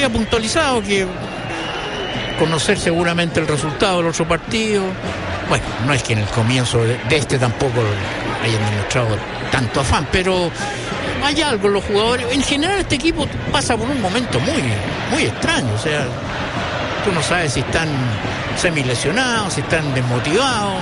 había puntualizado que conocer seguramente el resultado del otro partido. Bueno, no es que en el comienzo de este tampoco hayan demostrado tanto afán, pero hay algo en los jugadores. En general este equipo pasa por un momento muy extraño, o sea, tú no sabes si están semilesionados, si están desmotivados.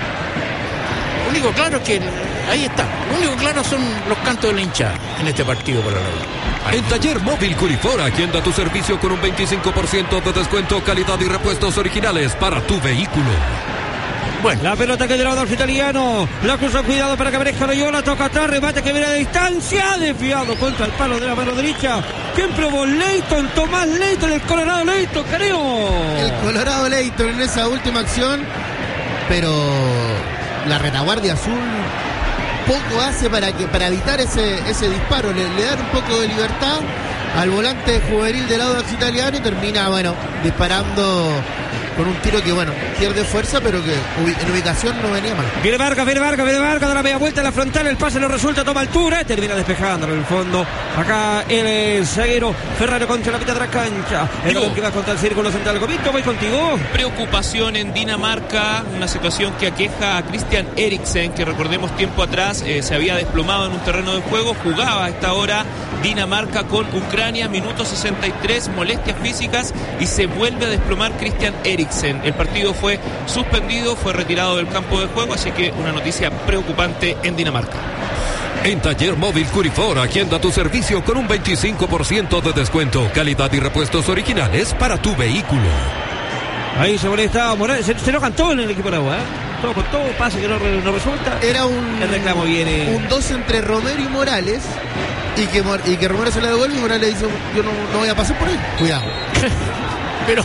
Lo único claro es que ahí está. Lo único claro son los cantos de la hinchada en este partido por la labor. En Taller Móvil Curifora, agenda tu servicio con un 25% de descuento, calidad y repuestos originales para tu vehículo. Bueno, la pelota que del lado italiano, la cruzó, cuidado para que aparezca Loyola, toca atrás, remate que viene de distancia, desviado contra el palo de la mano derecha. ¿Quién probó? Leighton, Tomás Leighton, el Colorado Leighton, creo. El Colorado Leighton en esa última acción, pero la retaguardia azul poco hace para evitar ese disparo, le da un poco de libertad al volante juvenil del lado italiano y termina, disparando con un tiro que, pierde fuerza, pero que en ubicación no venía mal. Viene Vargas, da la media vuelta a la frontal, el pase no resulta, toma altura, termina despejándolo en el fondo. Acá el zaguero Ferraro contra la mitad de la cancha. El balón que va contra el círculo central. Gomito, voy contigo. Preocupación en Dinamarca, una situación que aqueja a Christian Eriksen, que recordemos tiempo atrás se había desplomado en un terreno de juego, jugaba a esta hora Dinamarca con Ucrania, minuto 63, molestias físicas y se vuelve a desplomar Christian Eriksen. El partido fue suspendido, fue retirado del campo de juego, así que una noticia preocupante en Dinamarca. En Taller Móvil Curifora, agenda tu servicio con un 25% de descuento, calidad y repuestos originales para tu vehículo. Ahí se molesta Morales, se lo cantó en el equipo de Agua, todo con todo, pase que no resulta. Era el reclamo viene. Un 2 entre Romero y Morales, y que Romero se la devuelve y Morales dice, yo no voy a pasar por él. Cuidado. Pero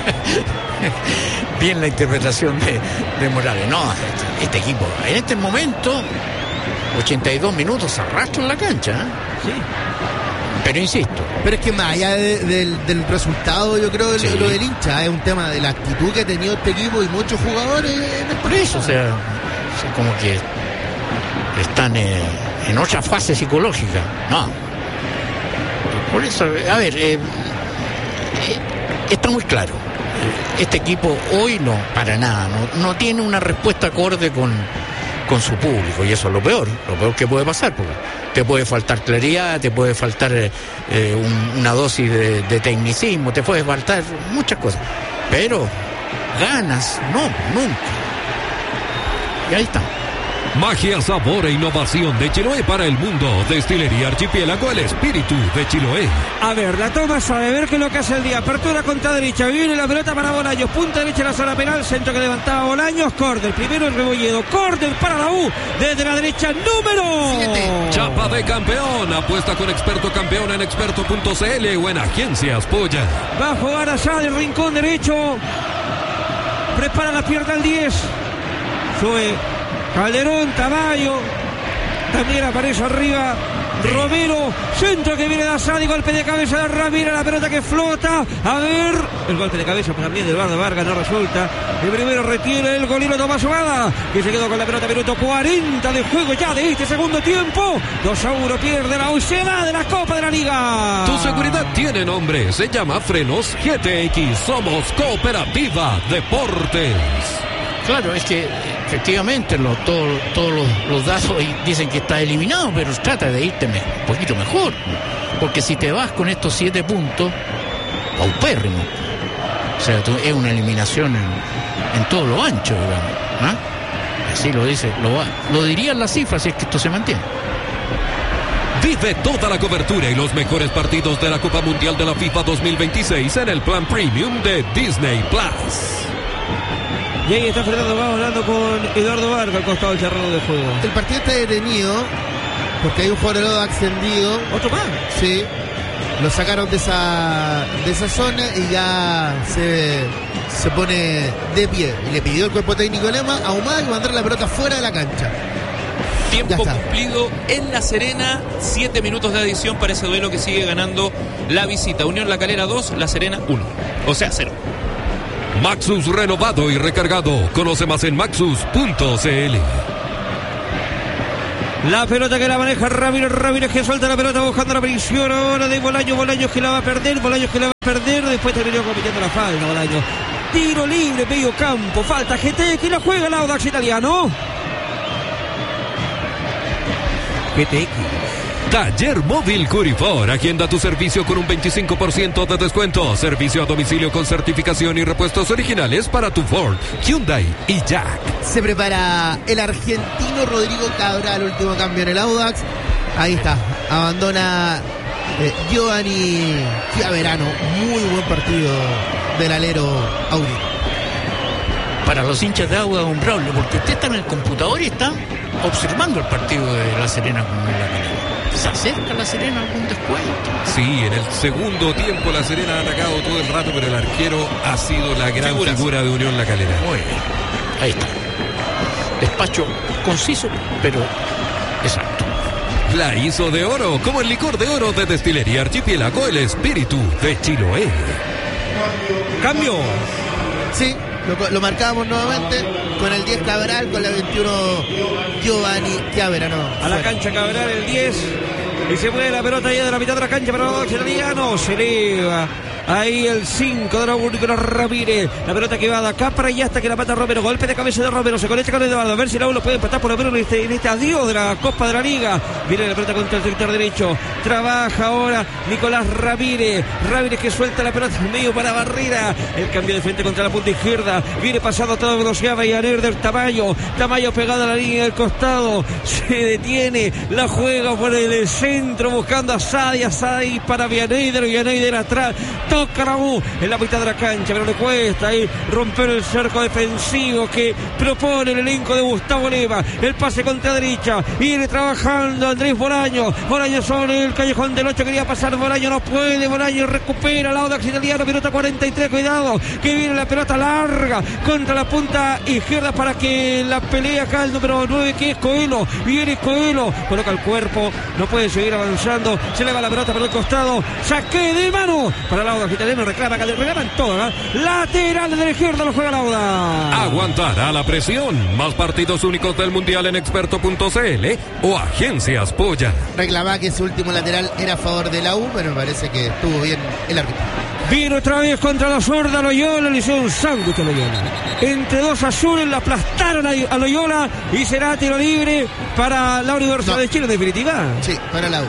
bien la interpretación de Morales. No, este equipo en este momento 82 minutos arrastra en la cancha, ¿eh? Sí. Pero insisto. Pero es que más allá del resultado, yo creo que lo del hincha es un tema de la actitud que ha tenido este equipo y muchos jugadores por eso, o sea, como que están en otra fase psicológica. No. Por eso, a ver, está muy claro. Este equipo hoy para nada, no tiene una respuesta acorde con su público, y eso es lo peor que puede pasar, porque te puede faltar claridad, te puede faltar una dosis de tecnicismo, te puede faltar muchas cosas, pero ganas, no, nunca. Y ahí está. Magia, sabor e innovación de Chiloé para el mundo. Destilería Archipiélago, el espíritu de Chiloé. A ver, la toma sabe ver qué es lo que hace el día. Apertura contra derecha, viene la pelota para Bolaños, punta derecha en la zona penal, centro que levantaba Bolaños, córner, primero el Rebolledo, córner para la U, desde la derecha, número 7. Chapa de campeón, apuesta con experto campeón en experto.cl o en Agencias Polla. Va a jugar allá del rincón derecho, prepara la pierna al 10, sube Calderón, Tamayo, también aparece arriba Romero, centro que viene de Asadi, golpe de cabeza de Ramírez, la pelota que flota, a ver, el golpe de cabeza también de Eduardo Vargas no resulta, el primero retiene el golero Tomás Jugada, que se quedó con la pelota, minuto 40 de juego ya de este segundo tiempo, 2-1 pierde la UCLA de la Copa de la Liga. Tu seguridad tiene nombre, se llama Frenos GTX, somos Cooperativa Deportes. Claro, es que efectivamente todos los datos dicen que está eliminado, pero trata de irte un poquito mejor, porque si te vas con estos 7 puntos, paupérrimo. O sea, es una eliminación en todo lo ancho, digamos, ¿eh? Así lo dice, lo dirían las cifras si es que esto se mantiene. Vive toda la cobertura y los mejores partidos de la Copa Mundial de la FIFA 2026 en el plan premium de Disney Plus. Y ahí está Fernando Gago hablando con Eduardo Vargas al costado del terreno de juego. El partido está detenido porque hay un jugador ascendido. ¿Otro más? Sí. Lo sacaron de esa zona y ya se pone de pie. Y le pidió el cuerpo técnico Lema a Humada que mandara la pelota fuera de la cancha. Tiempo cumplido en La Serena, 7 minutos de adición para ese duelo que sigue ganando la visita. Unión La Calera 2, La Serena 1. O sea, 0. Maxus renovado y recargado. Conoce más en maxus.cl. La pelota que la maneja Ramírez que suelta la pelota buscando la prisión ahora de Bolaños que la va a perder, después terminó cometiendo la falta Bolaños. Tiro libre, medio campo, falta GT, que la juega el Audax italiano. GTX. Taller Móvil Curifor, agenda tu servicio con un 25% de descuento. Servicio a domicilio con certificación y repuestos originales para tu Ford, Hyundai y Jack. Se prepara el argentino Rodrigo Cabral, último cambio en el Audax. Ahí está, abandona Giovanni Chiaverano. Muy buen partido del alero Aurino. Para los hinchas de Audax, hombrable, porque usted está en el computador y está observando el partido de La Serena con La Calera. ¿Se acerca La Serena a algún descuento? Sí, en el segundo tiempo La Serena ha atacado todo el rato, pero el arquero ha sido la gran figura de Unión La Calera. Muy bien, ahí está. Despacho conciso, pero exacto. La hizo de oro, como el licor de oro de Destilería Archipiélago, el espíritu de Chiloé. Cambio. Sí, lo marcábamos nuevamente con el 10 Cabral, con la 21 Giovanni Chiaverano. A la cancha Cabral el 10. Y se mueve la pelota ya de la mitad de la cancha para los italianos. Se eleva. Ahí el 5 de Nicolás Ramírez. La pelota que va de acá para allá hasta que la mata Romero. Golpe de cabeza de Romero. Se conecta con Eduardo. A ver si Raúl lo puede empatar por lo menos en este adiós de la Copa de la Liga. Viene la pelota contra el sector derecho. Trabaja ahora Nicolás Ramírez. Ramírez que suelta la pelota en medio para Barrera. El cambio de frente contra la punta izquierda. Viene pasando a toda velocidad Villaner del Tamayo. Tamayo pegado a la línea del costado. Se detiene. La juega por el centro buscando a Sadi para Villaner atrás. Toca Raúl en la mitad de la cancha, pero le cuesta ahí romper el cerco defensivo que propone el elenco de Gustavo Lema. El pase contra derecha, viene trabajando Andrés Bolaños sobre el callejón del 8, quería pasar Bolaños, no puede, Bolaños recupera el Audax italiano, minuto 43, cuidado, que viene la pelota larga contra la punta izquierda para que la pelea acá el número 9 que es Coelho, viene Coelho, coloca el cuerpo, no puede seguir avanzando, se le va la pelota por el costado, saque de mano para el Audax italiano, reclaman todo, lateral de la izquierda lo juega el Audax. Aguantará la presión, más partidos únicos del Mundial en experto.cl o Agencias Polla. Reclamaba que ese último lateral era a favor de la U, pero me parece que estuvo bien el árbitro. Viene otra vez contra la zurda Loyola, le hicieron un sándwich a Loyola. Entre dos azules la aplastaron a Loyola y será tiro libre para la Universidad de Chile en definitiva. Sí, para la U.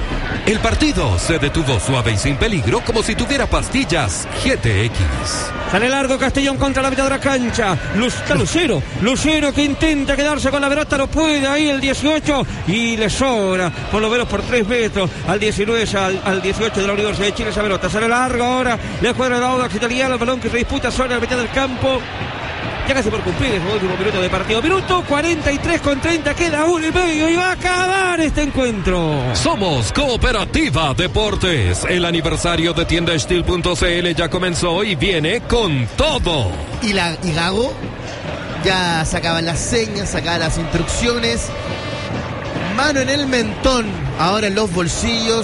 El partido se detuvo suave y sin peligro, como si tuviera pastillas GTX. Sale largo Castellón contra la mitad de la cancha. Está Lucero que intenta quedarse con la pelota, no puede. Ahí el 18 y le sobra, por lo menos por 3 metros, al 19, al 18 de la Universidad de Chile esa pelota. Sale largo ahora, le juega el Audax italiano, el balón que se disputa sobre la mitad del campo. Ya casi por cumplir ese último minuto de partido. Minuto 43 con 30, queda 1:30 y va a acabar este encuentro. Somos Cooperativa Deportes. El aniversario de tiendastil.cl ya comenzó y viene con todo. Y Gago ya sacaba las señas, sacaba las instrucciones. Mano en el mentón, ahora en los bolsillos.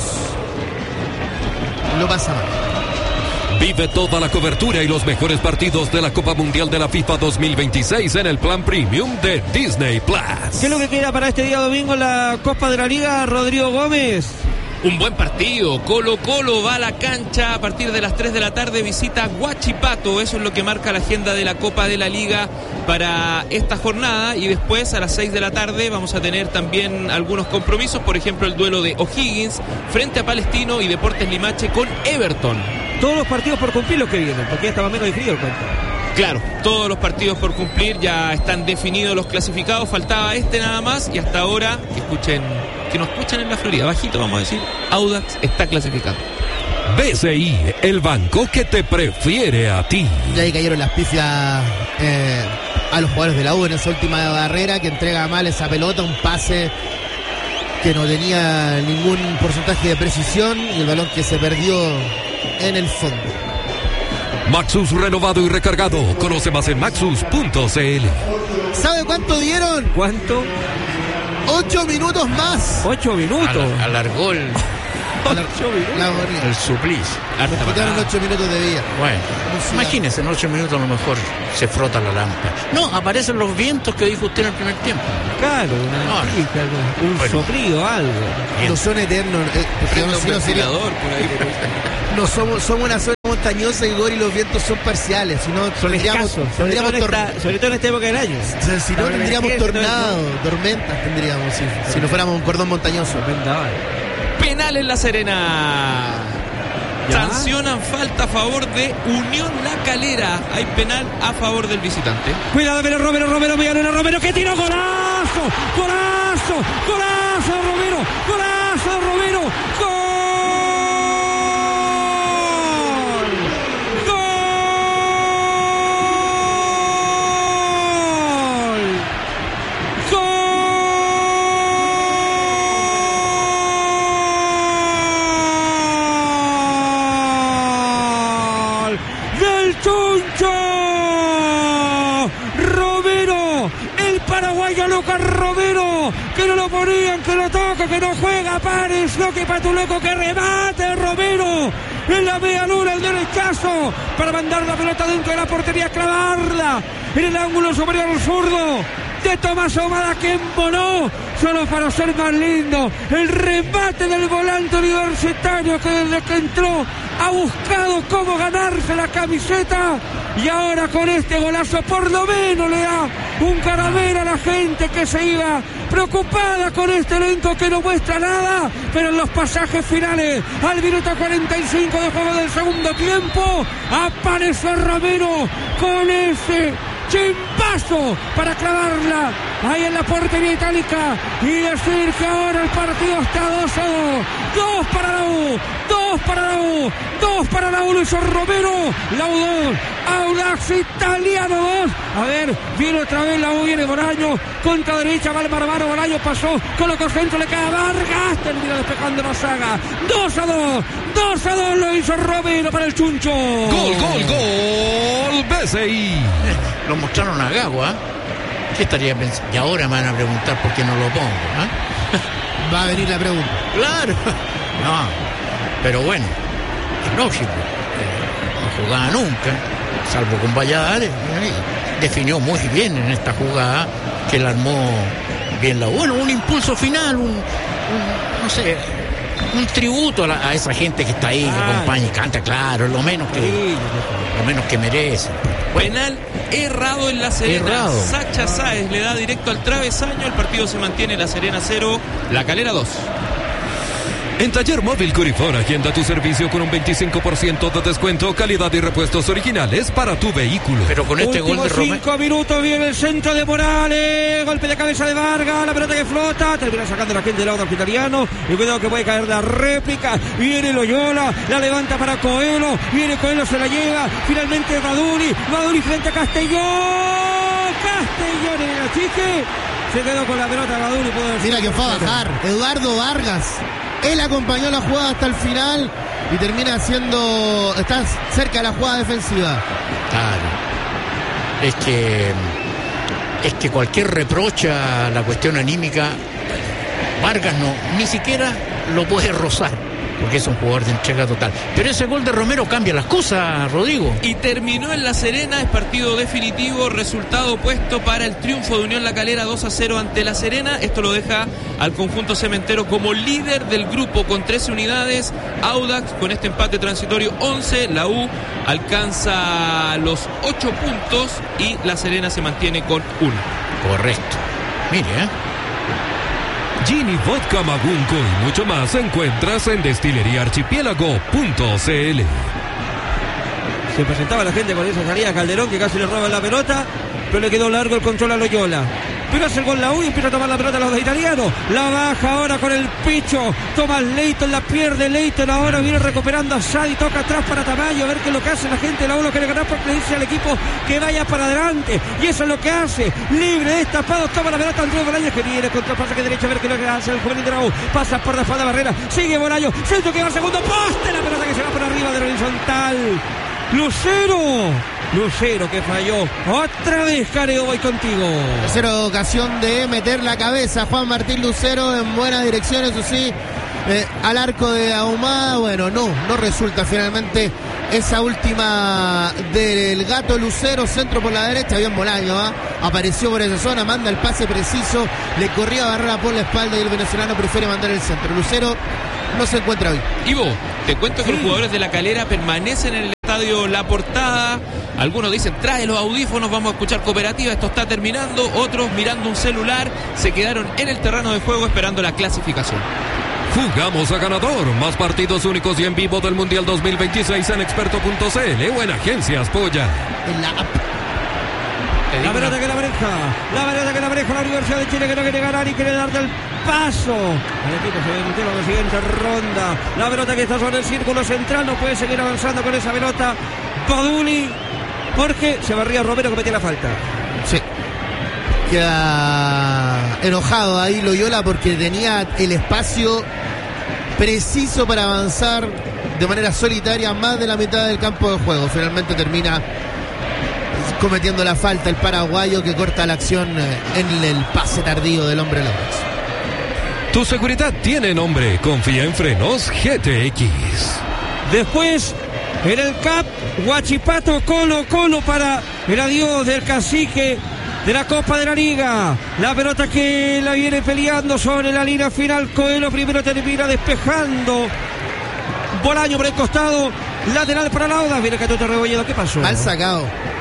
Lo pasa mal. Vive toda la cobertura y los mejores partidos de la Copa Mundial de la FIFA 2026 en el plan premium de Disney Plus. ¿Qué es lo que queda para este día domingo en la Copa de la Liga, Rodrigo Gómez? Un buen partido. Colo-Colo va a la cancha a partir de las 3 de la tarde, visita Huachipato. Eso es lo que marca la agenda de la Copa de la Liga para esta jornada. Y después a las 6 de la tarde vamos a tener también algunos compromisos. Por ejemplo, el duelo de O'Higgins frente a Palestino y Deportes Limache con Everton. Todos los partidos por cumplir los que vienen, porque ya está más o menos definido el cuento. Claro, todos los partidos por cumplir, ya están definidos los clasificados, faltaba este nada más y hasta ahora, que nos escuchen en la Florida, bajito vamos a decir, Audax está clasificado. BCI, el banco que te prefiere a ti. Y ahí cayeron las pifias a los jugadores de la U en esa última barrera, que entrega mal esa pelota, un pase que no tenía ningún porcentaje de precisión y el balón que se perdió en el fondo. Maxus renovado y recargado. Conoce más en maxus.cl. ¿Sabe cuánto dieron? ¿Cuánto? 8 minutos más. 8 minutos. Alargó La agonía. El suplicio. Le quitaron 8 minutos de vida. Bueno, imagínense, en 8 minutos a lo mejor se frota la lámpara. No, aparecen los vientos que dijo usted en el primer tiempo. Claro, un soplido, algo. No son eternos. No somos una zona montañosa, Igor, y los vientos son parciales. Si no, son escasos, sobre todo en esta época del año. Si no, tendríamos tornados, tormentas tendríamos, si no fuéramos un cordón montañoso. Penal en La Serena. Sancionan falta a favor de Unión La Calera. Hay penal a favor del visitante. Cuidado, pero Romero, Villalona, Romero, que tiró, golazo, Romero, gol. Lucas Romero, que no lo ponían, que lo toca, que no juega, Pares, no que Patuleco, que remate Romero en la media luna, el derechazo para mandar la pelota dentro de la portería, clavarla en el ángulo superior zurdo de Tomás Ahumada, que embonó, solo para ser más lindo, el remate del volante universitario que desde que entró ha buscado cómo ganarse la camiseta, y ahora con este golazo por lo menos le da un caramelo a la gente que se iba preocupada con este elenco que no muestra nada, pero en los pasajes finales, al minuto 45 de juego del segundo tiempo, apareció Romero con ese chimpazo para clavarla ahí en la portería itálica y decir que ahora el partido está 2-2. 2 para la U, 2 para la U, 2 para la U, lo hizo Romero, la U 2, Audax Italiano 2. A ver, viene otra vez la U, viene Bolaño, contra derecha, va el Barbaro, Bolaño pasó, colocó centro, le cae a Vargas, termina despejando la saga. 2-2, lo hizo Romero para el Chuncho. Gol, BCI. Lo mostraron a Gago, ¿eh? ¿Qué estaría pensando? Y ahora me van a preguntar por qué no lo pongo, ¿eh? Va a venir la pregunta. Claro. No, pero bueno, es lógico. No jugaba nunca, salvo con Valladares. Definió muy bien en esta jugada que la armó bien la U. Bueno, un impulso final, no sé, un tributo a esa gente que está ahí, que acompaña y canta, claro, lo menos que merece. Bueno. Penal errado en La Serena. Sacha Sáez le da directo al travesaño. El partido se mantiene, La Serena 0, La Calera 2. En Taller Móvil Curifón, agenda tu servicio con un 25% de descuento, calidad y repuestos originales para tu vehículo. Pero con este gol de Romero. 5 minutos, viene el centro de Morales, golpe de cabeza de Vargas, la pelota que flota, termina sacando la gente del Audax Italiano, y cuidado que puede caer la réplica, viene Loyola, la levanta para Coelho, viene Coelho, se la lleva, finalmente Baduni frente a Castellón en el achique, se quedó con la pelota Baduni. Mira que fue a bajar, Eduardo Vargas. Él acompañó la jugada hasta el final y termina está cerca de la jugada defensiva. Claro. Es que cualquier reproche a la cuestión anímica, Vargas ni siquiera lo puede rozar, porque es un jugador de entrega total. Pero ese gol de Romero cambia las cosas, Rodrigo. Y terminó en La Serena, es partido definitivo, resultado opuesto para el triunfo de Unión La Calera 2-0 ante La Serena. Esto lo deja al conjunto cementero como líder del grupo con 13 unidades. Audax con este empate transitorio 11. La U alcanza los 8 puntos y La Serena se mantiene con 1. Correcto. Mire, Gini Vodka Magunco y mucho más encuentras en destileriaarchipiélago.cl. Se presentaba la gente con esa salida, Calderón, que casi le roba la pelota, pero le quedó largo el control a Loyola. Pero hace el gol la U y empieza a tomar la pelota a los de italianos. La baja ahora con el Picho. Tomás Leighton, la pierde Leighton. Ahora viene recuperando a Sadi. Toca atrás para Tamayo. A ver qué es lo que hace la gente. La U lo quiere ganar porque le dice al equipo que vaya para adelante. Y eso es lo que hace. Libre, destapado. Toma la pelota Andrés Bolaños, que viene contra pasaje derecho. A ver qué es lo que hace el juvenil de la U. Pasa por la espalda Barrera. Sigue Bolaños. Centro que va al segundo poste. La pelota que se va por arriba del horizontal. Lucero que falló. Otra vez, Careo, voy contigo. Tercera ocasión de meter la cabeza Juan Martín Lucero en buena dirección, eso sí. al arco de Ahumada. Bueno, no resulta finalmente esa última del Gato Lucero, centro por la derecha, bien Bolaño, apareció por esa zona, manda el pase preciso, le corría Barrera por la espalda y el venezolano prefiere mandar el centro. Lucero no se encuentra hoy. Ivo, te cuento que los jugadores de La Calera permanecen en el estadio La Portada. Algunos dicen, trae los audífonos, vamos a escuchar Cooperativa, esto está terminando. Otros, mirando un celular, se quedaron en el terreno de juego esperando la clasificación. Jugamos a ganador. Más partidos únicos y en vivo del Mundial 2026 en experto.cl o en Agencias Polla. En la app. La pelota que la maneja la Universidad de Chile, que no quiere ganar y quiere darle el paso. El equipo se metió en la siguiente ronda. La pelota que está sobre el círculo central, no puede seguir avanzando con esa pelota Baduli, porque se barría Romero, que metía la falta. Sí. Queda enojado ahí Loyola porque tenía el espacio preciso para avanzar de manera solitaria más de la mitad del campo de juego. Finalmente termina cometiendo la falta el paraguayo, que corta la acción en el pase tardío del hombre López. Tu seguridad tiene nombre. Confía en Frenos GTX. Después, en el CAP, Huachipato, Colo para el adiós del cacique de la Copa de la Liga. La pelota que la viene peleando sobre la línea final. Coelho primero termina despejando. Bolaño por el costado. Lateral para Lauda. Viene Catuto Rebolledo. ¿Qué pasó? Mal sacado.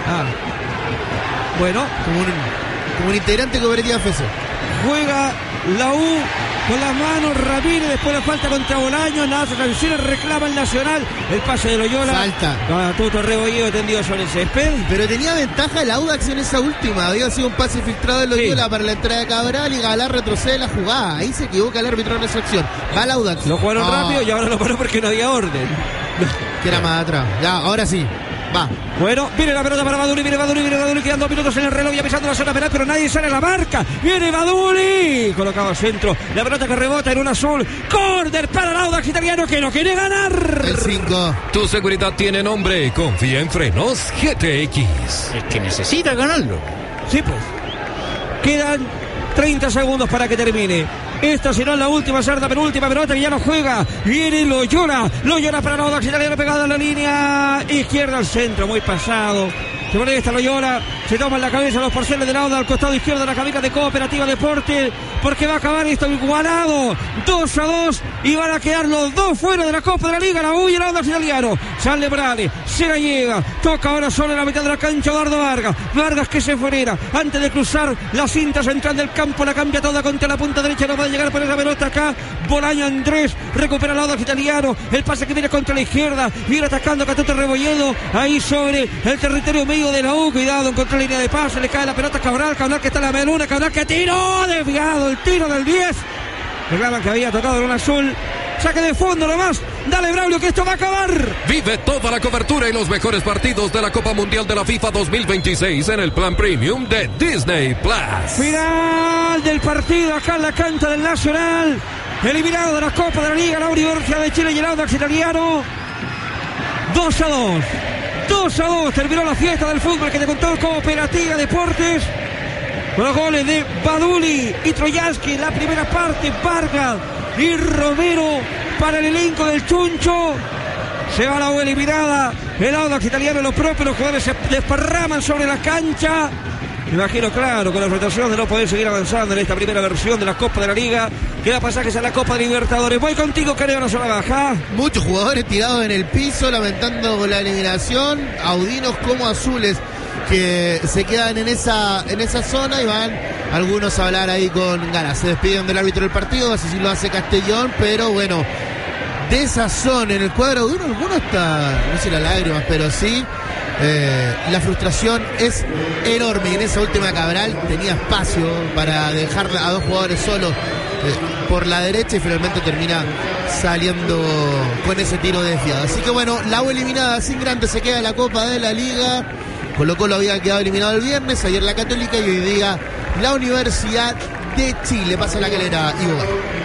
Bueno. Como un integrante de Cooperativa FC. Juega la U con las manos Ramírez, después la falta contra Bolaño, nada, se cancela, reclama el Nacional, el pase de Loyola. Falta. Catuto Rebolledo tendido sobre el césped. Pero tenía ventaja el Audax en esa última, había sido un pase filtrado de Loyola para la entrada de Cabral y Galá retrocede la jugada. Ahí se equivoca el árbitro en esa acción. Va el Audax. Lo jugaron rápido y ahora lo paró porque no había orden. Que era más atrás. Ya, ahora sí. Va. Bueno, viene la pelota para Baduli, viene Baduli, quedan 2 minutos en el reloj, ya pisando la zona penal, pero nadie sale a la marca. Viene Baduli, colocado al centro, la pelota que rebota en un azul. Córner para el Audax italiano, que no quiere ganar. El 5. Tu seguridad tiene nombre. Confía en Frenos GTX. El que necesita ganarlo. Sí, pues. Quedan 30 segundos para que termine. Esta será la última yarda, penúltima pelota que ya no juega. Viene Loyola para el Audax italiano, pegado a la línea izquierda al centro, muy pasado. Se pone esta Loyola, se toman la cabeza los parciales del Audax al costado izquierdo de la cabina de Cooperativa Deporte, porque va a acabar esto igualado, 2-2, y van a quedar los dos fuera de la Copa de la Liga, la U y el Audax italiano. Sale Brale, se la lleva, toca ahora solo en la mitad de la cancha Eduardo Vargas que se fuera, antes de cruzar la cinta central del campo, la cambia toda contra la punta derecha, no va a llegar por esa pelota acá. Bolaño Andrés, recupera el Audax italiano, el pase que viene contra la izquierda, viene atacando a Catuto Rebolledo, ahí sobre el territorio medio de la U, cuidado, encontró línea de pase, le cae la pelota a Cabral que está en la meluna, Cabral que tiró, desviado el tiro del 10, reclaman que había tocado en un azul, saque de fondo nomás, dale Braulio que esto va a acabar. Vive toda la cobertura y los mejores partidos de la Copa Mundial de la FIFA 2026 en el plan premium de Disney Plus. Final del partido acá en la cancha del Nacional, eliminado de la Copa de la Liga la Universidad de Chile y el Audax italiano. 2-2. 2-2, terminó la fiesta del fútbol que te contó Cooperativa Deportes. Con los goles de Baduli y Troyansky en la primera parte, Vargas y Romero para el elenco del Chuncho. Se va la U eliminada. El Audax italiano, los propios, los jugadores se desparraman sobre la cancha. Me imagino, claro, con la rotación de no poder seguir avanzando en esta primera versión de la Copa de la Liga. Queda pasajes a la Copa de Libertadores. Voy contigo, Caneo, no se la baja. Muchos jugadores tirados en el piso, lamentando la eliminación. Audinos como azules que se quedan en esa zona y van algunos a hablar ahí con ganas. Se despiden del árbitro del partido, así si lo hace Castellón, pero bueno, de esa zona en el cuadro de uno, alguno está, no sé las lágrimas, pero sí. La frustración es enorme. En esa última Cabral tenía espacio para dejar a dos jugadores solos por la derecha y finalmente termina saliendo con ese tiro desviado. Así que bueno, la U eliminada sin grande, se queda en la Copa de la Liga. Colo-Colo había quedado eliminado el viernes, ayer la Católica y hoy día la Universidad de Chile. Pasa la Calera, Ivo.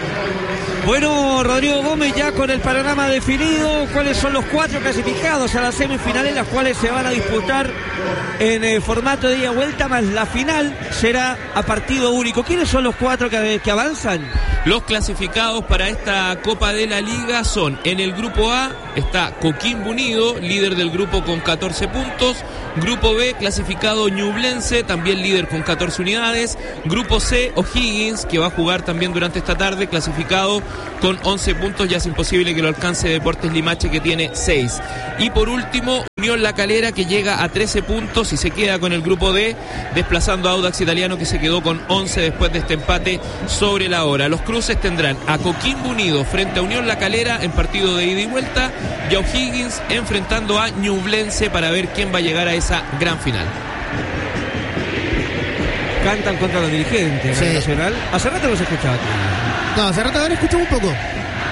Bueno, Rodrigo Gómez, ya con el panorama definido, ¿cuáles son los 4 clasificados a las semifinales, las cuales se van a disputar en formato de ida vuelta, más la final será a partido único? ¿Quiénes son los 4 que avanzan? Los clasificados para esta Copa de la Liga son: en el grupo A está Coquimbo Unido, líder del grupo con 14 puntos. Grupo B, clasificado Ñublense, también líder con 14 unidades. Grupo C, O'Higgins, que va a jugar también durante esta tarde, clasificado con 11 puntos. Ya es imposible que lo alcance Deportes Limache, que tiene 6. Y por último, Unión La Calera, que llega a 13 puntos y se queda con el grupo D, desplazando a Audax Italiano, que se quedó con 11 después de este empate sobre la hora. Los cruces tendrán a Coquimbo Unido frente a Unión La Calera en partido de ida y vuelta, y a O'Higgins enfrentando a Ñublense para ver quién va a llegar a esa gran final. Cantan contra los dirigentes Sí. Nacional. Hace rato los escuchaba. No, hace rato ahora escuchamos un poco.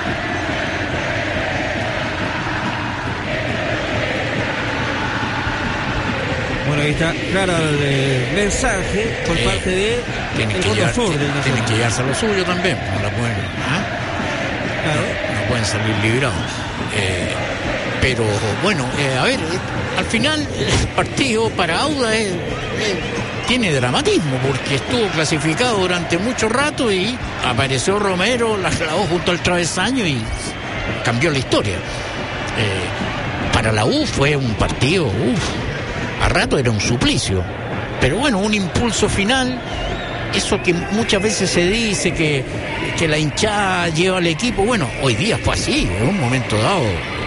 Bueno, ahí está claro el mensaje por parte de Tienen el que, Cono Sur del tienen Nacional. que llevarse a lo suyo también. No la pueden, Claro. no pueden salir librados. Pero bueno, a ver, al final el partido para Auda tiene dramatismo, porque estuvo clasificado durante mucho rato y apareció Romero, la clavó junto al travesaño y cambió la historia. Para la U fue un partido, a rato era un suplicio, pero bueno, un impulso final, eso que muchas veces se dice que la hinchada lleva al equipo. Bueno, hoy día fue así, en un momento dado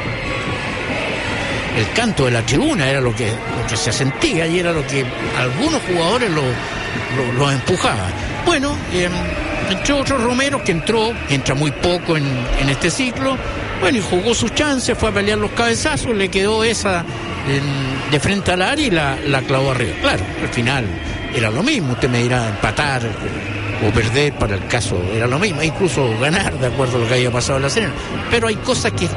el canto de la tribuna era lo que se sentía y era lo que algunos jugadores lo empujaban. Bueno, entró otro Romero, que entra muy poco en este ciclo. Bueno, y jugó sus chances, fue a pelear los cabezazos, le quedó esa de frente al área y la clavó arriba. Claro, al final era lo mismo, usted me dirá, empatar o perder, para el caso era lo mismo, incluso ganar, de acuerdo a lo que haya pasado en la Serena. Pero hay cosas que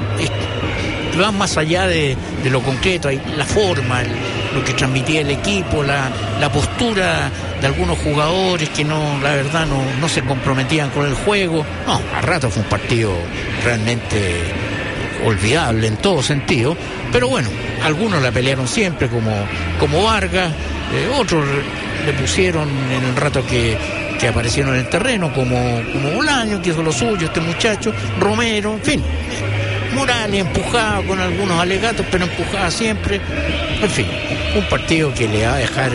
van más allá de lo concreto, hay la forma, lo que transmitía el equipo, la postura de algunos jugadores que la verdad no se comprometían con el juego. No, a rato fue un partido realmente olvidable en todo sentido, pero bueno, algunos la pelearon siempre, como Vargas, otros le pusieron en el rato que aparecieron en el terreno, como Bolaño, que hizo lo suyo, este muchacho, Romero, en fin. Morales empujaba con algunos alegatos, pero empujaba siempre. En fin, un partido que le va a dejar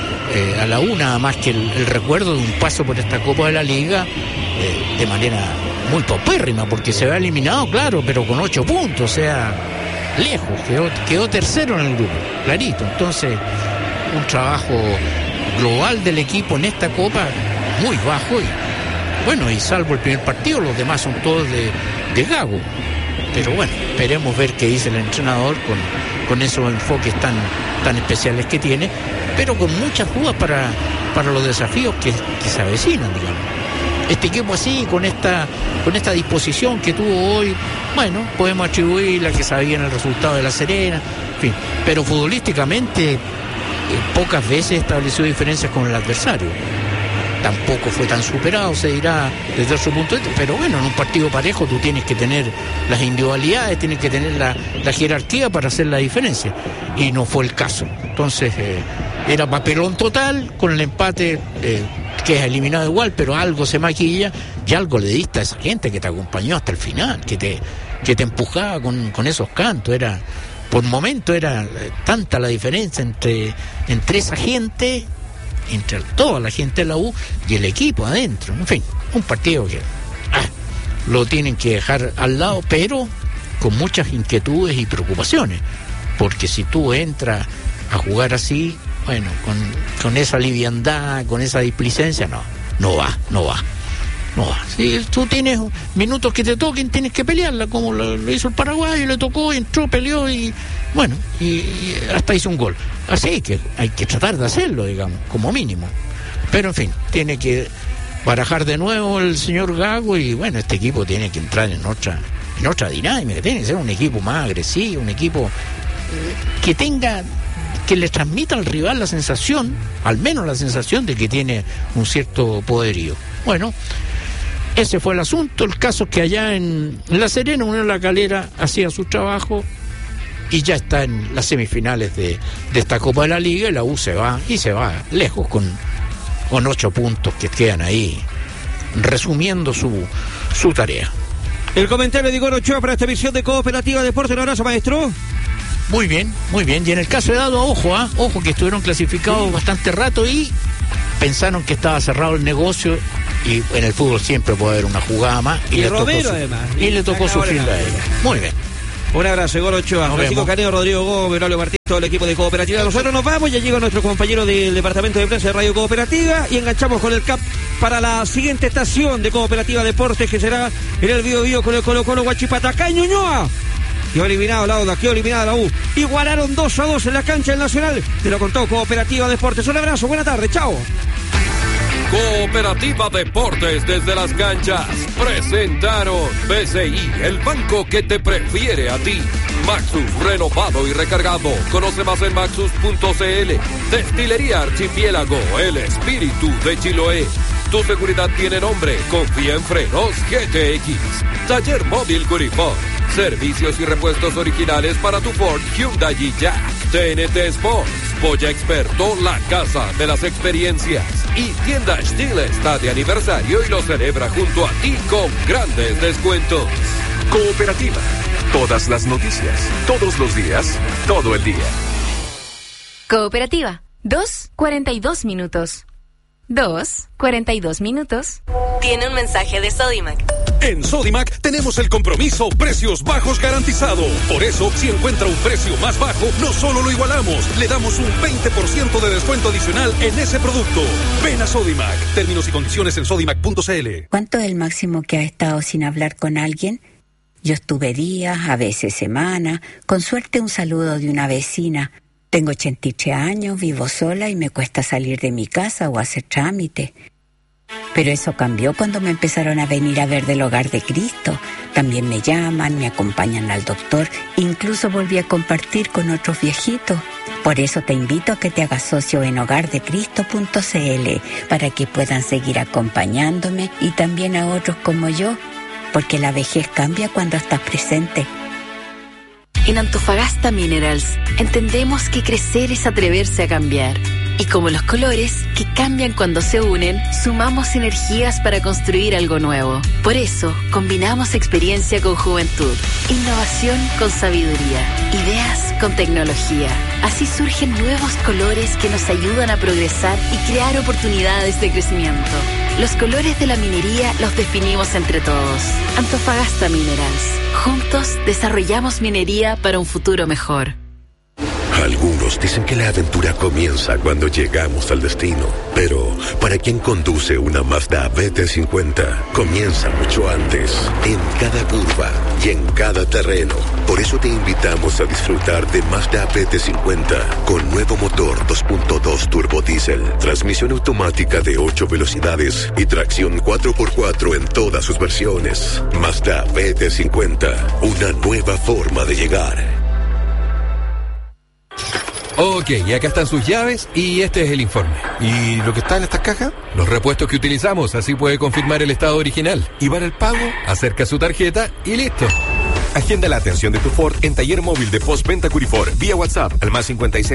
a la U nada más que el recuerdo de un paso por esta Copa de la Liga de manera muy paupérrima, porque se va eliminado, claro, pero con 8 puntos, o sea, lejos, quedó tercero en el grupo, clarito. Entonces, un trabajo global del equipo en esta Copa muy bajo, y bueno, y salvo el primer partido, los demás son todos de Gago. Pero bueno, esperemos ver qué dice el entrenador con esos enfoques tan especiales que tiene, pero con muchas dudas para los desafíos que se avecinan, digamos. Este equipo así, con esta disposición que tuvo hoy, bueno, podemos atribuirle a que sabían el resultado de la Serena, en fin, pero futbolísticamente pocas veces estableció diferencias con el adversario. Tampoco fue tan superado, se dirá desde otro punto de vista, pero bueno, en un partido parejo tú tienes que tener las individualidades, tienes que tener la jerarquía para hacer la diferencia, y no fue el caso. Entonces era papelón total, con el empate que es eliminado igual, pero algo se maquilla, y algo le diste a esa gente que te acompañó hasta el final, que te empujaba con esos cantos. Por momento era tanta la diferencia entre esa gente, entre toda la gente de la U y el equipo adentro. En fin, un partido que lo tienen que dejar al lado, pero con muchas inquietudes y preocupaciones, porque si tú entras a jugar así, bueno, con esa liviandad, con esa displicencia, no va. Si tú tienes minutos que te toquen, tienes que pelearla, como lo hizo el paraguayo, le tocó, entró, peleó y bueno, y hasta hizo un gol. Así que hay que tratar de hacerlo, digamos, como mínimo. Pero en fin, tiene que barajar de nuevo el señor Gago, y bueno, este equipo tiene que entrar en otra dinámica, tiene que ser un equipo más agresivo, un equipo que le transmita al rival la sensación, al menos la sensación de que tiene un cierto poderío. Bueno, ese fue el asunto. El caso es que allá en La Serena, Unión La Calera hacía su trabajo y ya está en las semifinales de esta Copa de la Liga, y la U se va lejos con 8 puntos que quedan ahí resumiendo su tarea. El comentario de Igor Ochoa para esta edición de Cooperativa Deportes. Un abrazo, maestro. Muy bien. Y en el caso de Dado, ojo que estuvieron clasificados bastante rato y pensaron que estaba cerrado el negocio, y en el fútbol siempre puede haber una jugada más. Y Romero, además. Y le tocó sufrirla a ella. Muy bien. Un abrazo, Igor Ochoa, Francisco Caneo, Rodrigo Gómez, Braulio Martínez, todo el equipo de Cooperativa. Nosotros nos vamos, ya llega nuestro compañero del departamento de prensa de Radio Cooperativa y enganchamos con el CAP para la siguiente estación de Cooperativa Deportes, que será en el Biobío con el Colo-Colo Huachipata. ¡Acá en Ñuñoa! Quedó eliminado la UDA, quedó eliminada la U. Igualaron 2-2 en la cancha del Nacional. Te lo contó Cooperativa Deportes. Un abrazo, buena tarde, chao. Cooperativa Deportes desde las canchas presentaron BCI, el banco que te prefiere a ti. Maxus, renovado y recargado. Conoce más en maxus.cl. Destilería Archipiélago, el espíritu de Chiloé. Tu seguridad tiene nombre. Confía en Frenos GTX. Taller Móvil Curipó. Servicios y repuestos originales para tu Ford, Hyundai y Jack. TNT Sports. Polla Experto, la casa de las experiencias. Y Tienda Steel está de aniversario y lo celebra junto a ti con grandes descuentos. Cooperativa. Todas las noticias, todos los días, todo el día. Cooperativa. 2:42 minutos. 2:42 minutos. Tiene un mensaje de Sodimac. En Sodimac tenemos el compromiso precios bajos garantizado. Por eso, si encuentra un precio más bajo, no solo lo igualamos, le damos un 20% de descuento adicional en ese producto. Ven a Sodimac. Términos y condiciones en sodimac.cl. ¿Cuánto es el máximo que has estado sin hablar con alguien? Yo estuve días, a veces semanas, con suerte un saludo de una vecina. Tengo 83 años, vivo sola y me cuesta salir de mi casa o hacer trámite. Pero eso cambió cuando me empezaron a venir a ver del Hogar de Cristo. También me llaman, me acompañan al doctor, incluso volví a compartir con otros viejitos. Por eso te invito a que te hagas socio en hogardecristo.cl para que puedan seguir acompañándome y también a otros como yo, porque la vejez cambia cuando estás presente. En Antofagasta Minerals entendemos que crecer es atreverse a cambiar. Y como los colores, que cambian cuando se unen, sumamos energías para construir algo nuevo. Por eso, combinamos experiencia con juventud, innovación con sabiduría, ideas con tecnología. Así surgen nuevos colores que nos ayudan a progresar y crear oportunidades de crecimiento. Los colores de la minería los definimos entre todos. Antofagasta Minerals. Juntos desarrollamos minería para un futuro mejor. Algunos dicen que la aventura comienza cuando llegamos al destino, pero para quien conduce una Mazda BT50, comienza mucho antes, en cada curva y en cada terreno. Por eso te invitamos a disfrutar de Mazda BT50 con nuevo motor 2.2 turbo diésel, transmisión automática de 8 velocidades y tracción 4x4 en todas sus versiones. Mazda BT50, una nueva forma de llegar. Ok, acá están sus llaves y este es el informe. ¿Y lo que está en estas cajas? Los repuestos que utilizamos, así puede confirmar el estado original. ¿Y para el pago? Acerca su tarjeta y listo. Agenda la atención de tu Ford en Taller Móvil de Postventa Curifor vía WhatsApp al más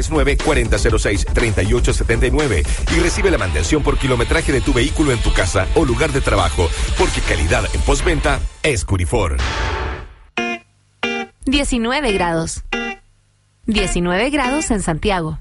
569-4006-3879 y recibe la mantención por kilometraje de tu vehículo en tu casa o lugar de trabajo, porque calidad en postventa es Curifor. 19 grados. 19 grados en Santiago.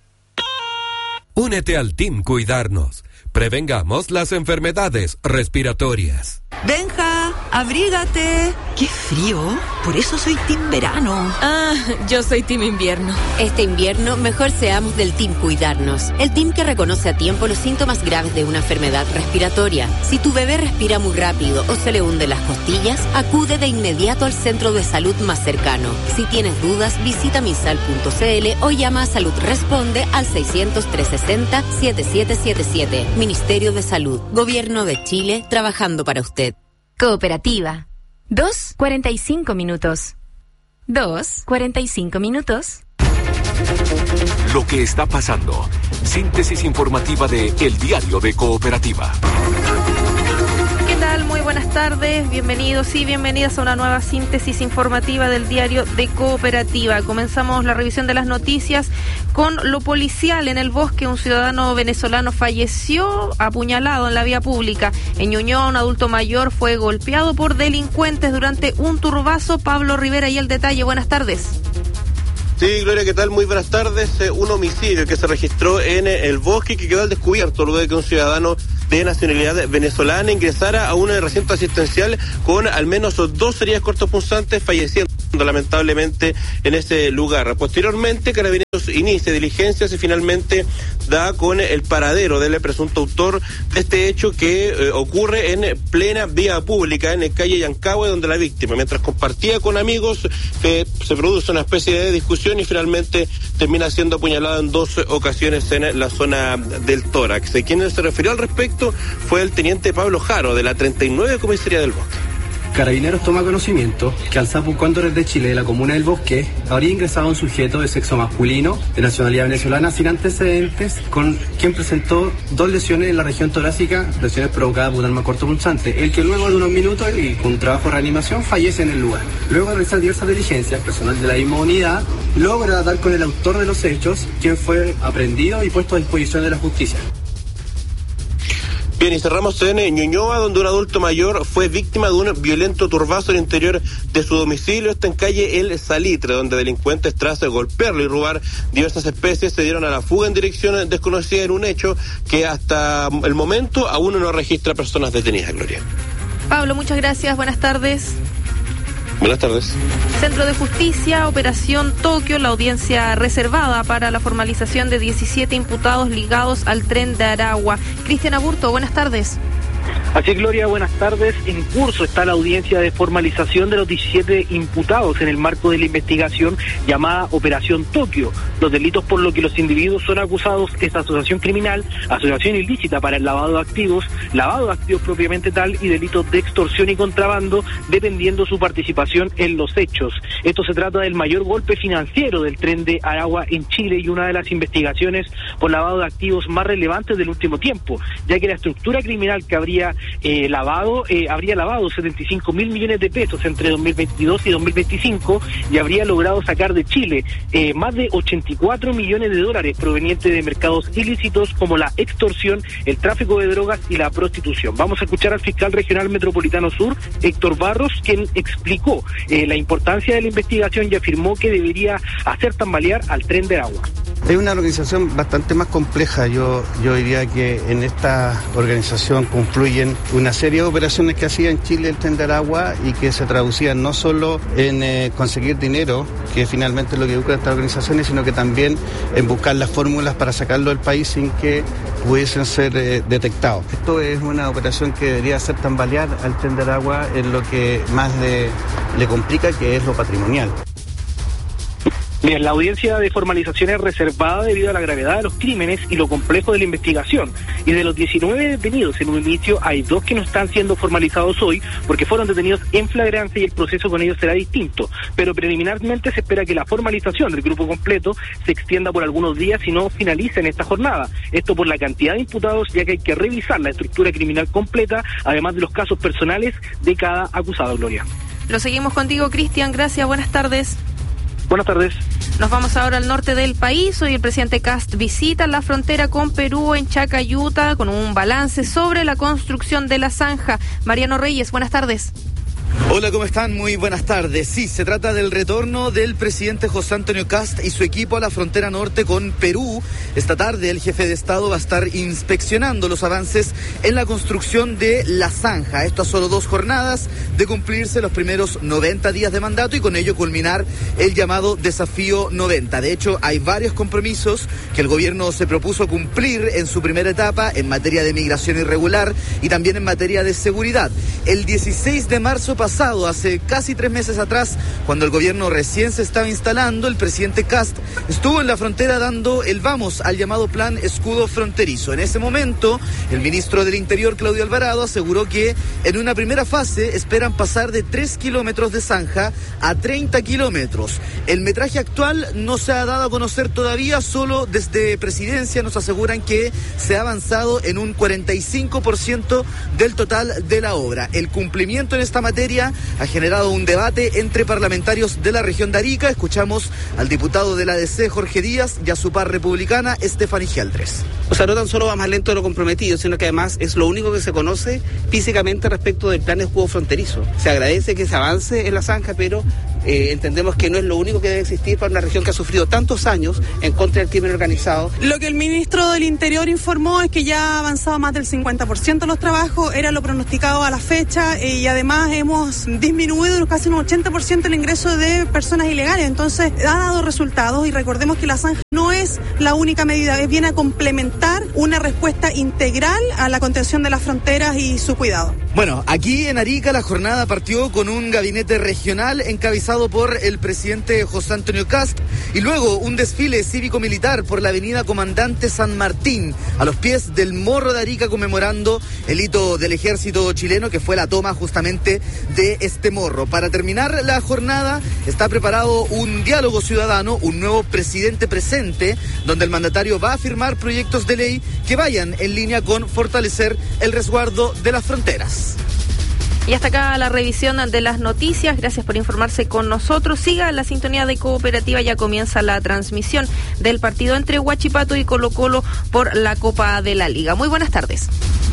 Únete al Team Cuidarnos. Prevengamos las enfermedades respiratorias. Benja, abrígate. ¡Qué frío! Por eso soy Team Verano. Ah, yo soy Team Invierno. Este invierno, mejor seamos del Team Cuidarnos. El team que reconoce a tiempo los síntomas graves de una enfermedad respiratoria. Si tu bebé respira muy rápido o se le hunden las costillas, acude de inmediato al centro de salud más cercano. Si tienes dudas, visita misal.cl o llama a Salud Responde al 600-360-7777. Ministerio de Salud. Gobierno de Chile, trabajando para usted. Cooperativa. 2:45 minutos. 2:45 minutos. Lo que está pasando. Síntesis informativa de El Diario de Cooperativa. ¿Qué tal? Muy buenas tardes, bienvenidos y bienvenidas a una nueva síntesis informativa del diario de Cooperativa. Comenzamos la revisión de las noticias con lo policial. En el Bosque, un ciudadano venezolano falleció apuñalado en la vía pública. En Ñuñoa, un adulto mayor fue golpeado por delincuentes durante un turbazo. Pablo Rivera y el detalle. Buenas tardes. Sí, Gloria, ¿qué tal? Muy buenas tardes. Un homicidio que se registró en el Bosque y que quedó al descubierto luego de que un ciudadano de nacionalidad venezolana ingresara a un recinto asistencial con al menos 2 heridas cortopunzantes, falleciendo lamentablemente en ese lugar. Posteriormente, Carabineros inicia diligencias y finalmente da con el paradero del presunto autor de este hecho que ocurre en plena vía pública, en calle Yancahue, donde la víctima, mientras compartía con amigos, se produce una especie de discusión y finalmente termina siendo apuñalado en 2 ocasiones en la zona del tórax. Quien se refirió al respecto fue el teniente Pablo Jaro, de la 39 Comisaría del Bosque. Carabineros toma conocimiento que al Sapu Cóndores de Chile, de la comuna del Bosque, habría ingresado un sujeto de sexo masculino, de nacionalidad venezolana, sin antecedentes, con quien presentó 2 lesiones en la región torácica, lesiones provocadas por un arma cortopunzante, el que luego de unos minutos y con un trabajo de reanimación fallece en el lugar. Luego de realizar diversas diligencias, personal de la misma unidad logra dar con el autor de los hechos, quien fue aprehendido y puesto a disposición de la justicia. Bien, y cerramos en Ñuñoa, donde un adulto mayor fue víctima de un violento turbazo en el interior de su domicilio. Está en calle El Salitre, donde delincuentes, tras golpearlo y robar diversas especies, se dieron a la fuga en dirección desconocida, en un hecho que hasta el momento aún no registra personas detenidas, Gloria. Pablo, muchas gracias, buenas tardes. Buenas tardes. Centro de Justicia, Operación Tokio, la audiencia reservada para la formalización de 17 imputados ligados al Tren de Aragua. Cristian Aburto, buenas tardes. Así es, Gloria, buenas tardes. En curso está la audiencia de formalización de los 17 imputados en el marco de la investigación llamada Operación Tokio. Los delitos por los que los individuos son acusados es asociación criminal, asociación ilícita para el lavado de activos propiamente tal y delitos de extorsión y contrabando, dependiendo su participación en los hechos. Esto se trata del mayor golpe financiero del Tren de Aragua en Chile y una de las investigaciones por lavado de activos más relevantes del último tiempo, ya que la estructura criminal que habría lavado 75 mil millones de pesos entre 2022 y 2025 y habría logrado sacar de Chile más de 84 millones de dólares provenientes de mercados ilícitos como la extorsión, el tráfico de drogas y la prostitución. Vamos a escuchar al fiscal regional metropolitano sur, Héctor Barros, quien explicó la importancia de la investigación y afirmó que debería hacer tambalear al Tren de Aragua. Es una organización bastante más compleja. Yo diría que en esta organización confluyen una serie de operaciones que hacía en Chile el Tren de Aragua y que se traducían no solo en conseguir dinero, que finalmente es lo que buscan estas organizaciones, sino que también en buscar las fórmulas para sacarlo del país sin que pudiesen ser detectados. Esto es una operación que debería hacer tambalear al Tren de Aragua en lo que más le complica, que es lo patrimonial. Bien, la audiencia de formalización es reservada debido a la gravedad de los crímenes y lo complejo de la investigación. Y de los 19 detenidos en un inicio, hay 2 que no están siendo formalizados hoy porque fueron detenidos en flagrancia y el proceso con ellos será distinto. Pero preliminarmente se espera que la formalización del grupo completo se extienda por algunos días y no finalice en esta jornada. Esto por la cantidad de imputados, ya que hay que revisar la estructura criminal completa, además de los casos personales de cada acusado, Gloria. Lo seguimos contigo, Cristian. Gracias, buenas tardes. Buenas tardes. Nos vamos ahora al norte del país. Hoy el presidente Kast visita la frontera con Perú en Chacayuta con un balance sobre la construcción de la zanja. Mariano Reyes, buenas tardes. Hola, ¿cómo están? Muy buenas tardes. Sí, se trata del retorno del presidente José Antonio Kast y su equipo a la frontera norte con Perú. Esta tarde el jefe de Estado va a estar inspeccionando los avances en la construcción de la zanja. Esto a solo 2 jornadas de cumplirse los primeros 90 días de mandato y con ello culminar el llamado Desafío 90. De hecho, hay varios compromisos que el gobierno se propuso cumplir en su primera etapa en materia de migración irregular y también en materia de seguridad. El 16 de marzo pasado, pasado, hace casi 3 meses atrás, cuando el gobierno recién se estaba instalando, el presidente Kast estuvo en la frontera dando el vamos al llamado Plan Escudo Fronterizo. En ese momento, el ministro del Interior, Claudio Alvarado, aseguró que en una primera fase esperan pasar de 3 kilómetros de zanja a 30 kilómetros. El metraje actual no se ha dado a conocer todavía, solo desde Presidencia nos aseguran que se ha avanzado en un 45% del total de la obra. El cumplimiento en esta materia ha generado un debate entre parlamentarios de la región de Arica. Escuchamos al diputado de la ADC, Jorge Díaz, y a su par republicana, Estefany Gialdres. O sea, no tan solo va más lento de lo comprometido, sino que además es lo único que se conoce físicamente respecto del plan de escudo fronterizo. Se agradece que se avance en la zanja, pero entendemos que no es lo único que debe existir para una región que ha sufrido tantos años en contra del crimen organizado. Lo que el ministro del Interior informó es que ya ha avanzado más del 50% los trabajos, era lo pronosticado a la fecha, y además hemos disminuido casi un 80% el ingreso de personas ilegales. Entonces ha dado resultados, y recordemos que la zanja no es la única medida, viene a complementar una respuesta integral a la contención de las fronteras y su cuidado. Bueno, aquí en Arica la jornada partió con un gabinete regional encabezado por el presidente José Antonio Kast, y luego un desfile cívico-militar por la avenida Comandante San Martín, a los pies del Morro de Arica, conmemorando el hito del ejército chileno, que fue la toma justamente de este morro. Para terminar la jornada está preparado un diálogo ciudadano, un nuevo presidente presente, donde el mandatario va a firmar proyectos de ley que vayan en línea con fortalecer el resguardo de las fronteras. Y hasta acá la revisión de las noticias. Gracias por informarse con nosotros. Siga la sintonía de Cooperativa. Ya comienza la transmisión del partido entre Huachipato y Colo-Colo por la Copa de la Liga. Muy buenas tardes.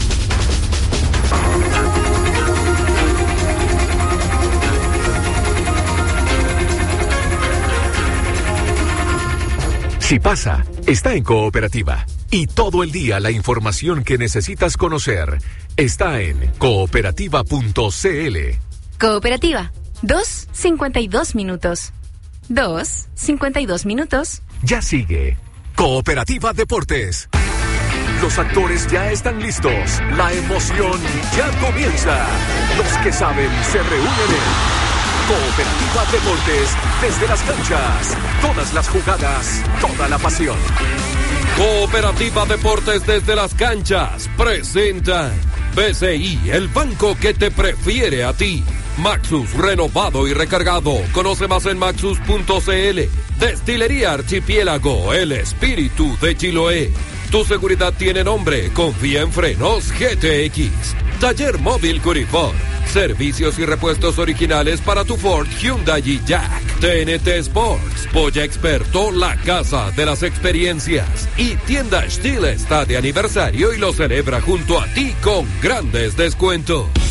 Si pasa, está en Cooperativa. Y todo el día la información que necesitas conocer está en cooperativa.cl. Cooperativa. 2:52 minutos. 2:52 minutos. Ya sigue Cooperativa Deportes. Los actores ya están listos. La emoción ya comienza. Los que saben se reúnen en Cooperativa Deportes, desde las canchas. Todas las jugadas, toda la pasión. Cooperativa Deportes desde las canchas presenta BCI, el banco que te prefiere a ti. Maxus, renovado y recargado. Conoce más en maxus.cl. Destilería Archipiélago, el espíritu de Chiloé. Tu seguridad tiene nombre. Confía en Frenos GTX. Taller Móvil Curifor. Servicios y repuestos originales para tu Ford, Hyundai y Jack. TNT Sports. Polla Experto, la casa de las experiencias. Y Tienda Stihl está de aniversario y lo celebra junto a ti con grandes descuentos.